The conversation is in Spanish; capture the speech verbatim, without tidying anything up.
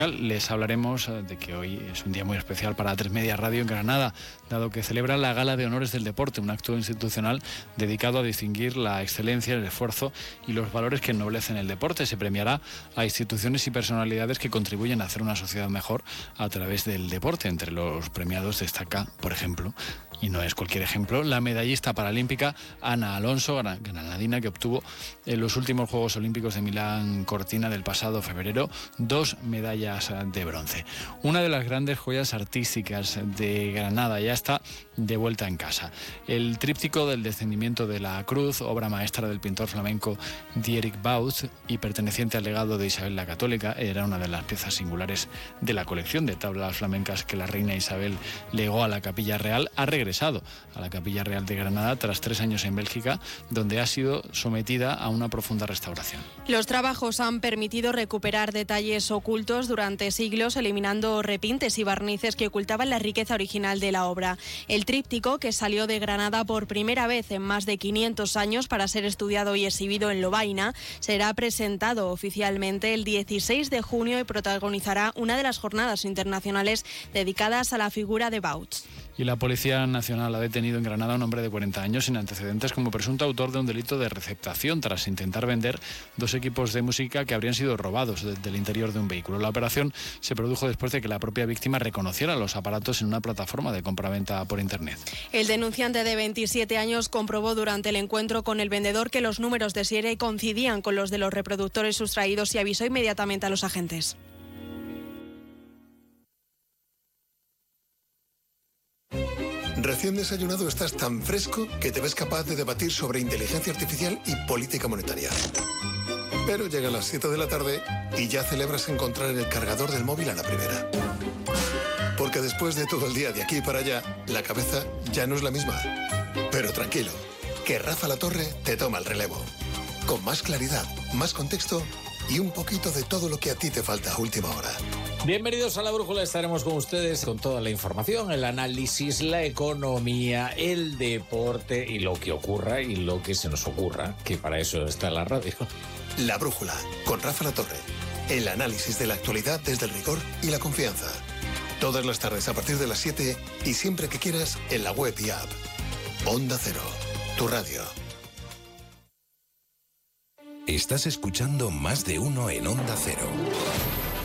Les hablaremos de que hoy es un día muy especial para A tres Media Radio en Granada, dado que celebra la Gala de Honores del Deporte, un acto institucional dedicado a distinguir la excelencia, el esfuerzo y los valores que ennoblecen el deporte. Se premiará a instituciones y personalidades que contribuyen a hacer una sociedad mejor a través del deporte. Entre los premiados destaca, por ejemplo, y no es cualquier ejemplo, la medallista paralímpica Ana Alonso, granadina, que obtuvo en los últimos Juegos Olímpicos de Milán Cortina del pasado febrero dos medallas de bronce. Una de las grandes joyas artísticas de Granada ya está de vuelta en casa. El tríptico del descendimiento de la cruz, obra maestra del pintor flamenco Dierik Bouts y perteneciente al legado de Isabel la Católica, era una de las piezas singulares de la colección de tablas flamencas que la reina Isabel legó a la Capilla Real. Ha regresado a la Capilla Real de Granada tras tres años en Bélgica, donde ha sido sometida a una profunda restauración. Los trabajos han permitido recuperar detalles ocultos durante siglos, eliminando repintes y barnices que ocultaban la riqueza original de la obra. El tríptico, que salió de Granada por primera vez en más de quinientos años para ser estudiado y exhibido en Lovaina, será presentado oficialmente el dieciséis de junio y protagonizará una de las jornadas internacionales dedicadas a la figura de Bouts. Y la Policía Nacional ha detenido en Granada a un hombre de cuarenta años sin antecedentes como presunto autor de un delito de receptación tras intentar vender dos equipos de música que habrían sido robados desde el interior de un vehículo. La operación se produjo después de que la propia víctima reconociera los aparatos en una plataforma de compraventa por internet. El denunciante de veintisiete años comprobó durante el encuentro con el vendedor que los números de serie coincidían con los de los reproductores sustraídos y avisó inmediatamente a los agentes. Recién desayunado estás tan fresco que te ves capaz de debatir sobre inteligencia artificial y política monetaria. Pero llegan las siete de la tarde y ya celebras encontrar el cargador del móvil a la primera. Porque después de todo el día de aquí para allá, la cabeza ya no es la misma. Pero tranquilo, que Rafa La Torre te toma el relevo. Con más claridad, más contexto y un poquito de todo lo que a ti te falta a última hora. Bienvenidos a La Brújula, estaremos con ustedes con toda la información, el análisis, la economía, el deporte y lo que ocurra y lo que se nos ocurra, que para eso está la radio. La Brújula, con Rafa La Torre. El análisis de la actualidad desde el rigor y la confianza. Todas las tardes a partir de las siete y siempre que quieras en la web y app. Onda Cero, tu radio. Estás escuchando Más de Uno en Onda Cero.